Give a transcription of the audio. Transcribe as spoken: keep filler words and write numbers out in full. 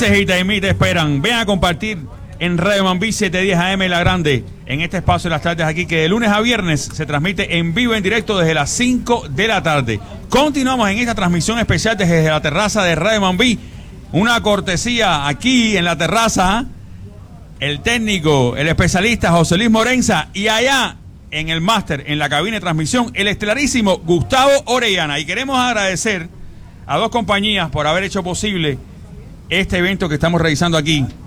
y Taimí te esperan. Ven a compartir en Radio Mambí setecientos diez A M La Grande, en este espacio de las tardes aquí, que de lunes a viernes se transmite en vivo, en directo desde las cinco de la tarde. Continuamos en esta transmisión especial desde la terraza de Radio Mambí. Una cortesía aquí en la terraza, el técnico, el especialista José Luis Morenza, y allá en el máster, en la cabina de transmisión, el estelarísimo Gustavo Orellana. Y queremos agradecer a dos compañías por haber hecho posible este evento que estamos realizando aquí